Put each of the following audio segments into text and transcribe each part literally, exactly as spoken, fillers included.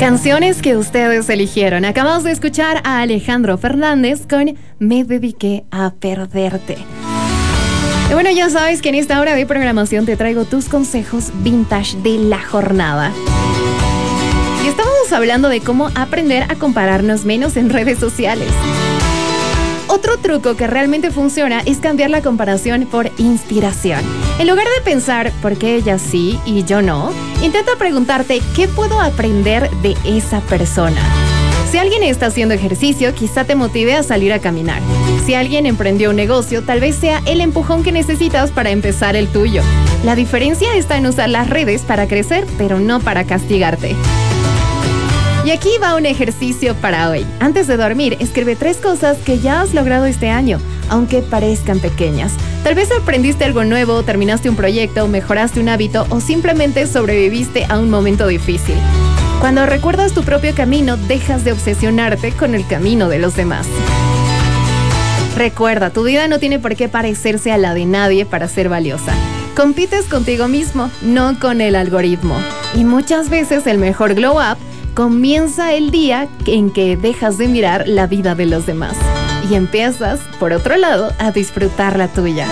Canciones que ustedes eligieron. Acabamos de escuchar a Alejandro Fernández con Me dediqué a perderte. Y bueno, ya sabes que en esta hora de programación te traigo tus consejos vintage de la jornada. Y estábamos hablando de cómo aprender a compararnos menos en redes sociales. Otro truco que realmente funciona es cambiar la comparación por inspiración. En lugar de pensar por qué ella sí y yo no, intenta preguntarte qué puedo aprender de esa persona. Si alguien está haciendo ejercicio, quizá te motive a salir a caminar. Si alguien emprendió un negocio, tal vez sea el empujón que necesitas para empezar el tuyo. La diferencia está en usar las redes para crecer, pero no para castigarte. Y aquí va un ejercicio para hoy. Antes de dormir, escribe tres cosas que ya has logrado este año, aunque parezcan pequeñas. Tal vez aprendiste algo nuevo, terminaste un proyecto, mejoraste un hábito o simplemente sobreviviste a un momento difícil. Cuando recuerdas tu propio camino, dejas de obsesionarte con el camino de los demás. Recuerda, tu vida no tiene por qué parecerse a la de nadie para ser valiosa. Compites contigo mismo, no con el algoritmo. Y muchas veces el mejor glow up comienza el día en que dejas de mirar la vida de los demás y empiezas, por otro lado, a disfrutar la tuya.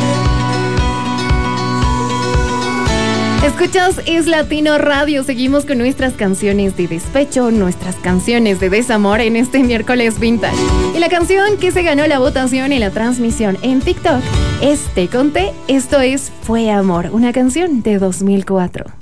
Escuchas Es Latino Radio, seguimos con nuestras canciones de despecho, nuestras canciones de desamor en este miércoles vintage. Y la canción que se ganó la votación en la transmisión en TikTok es Te Conté, esto es Fue Amor, una canción de dos mil cuatro.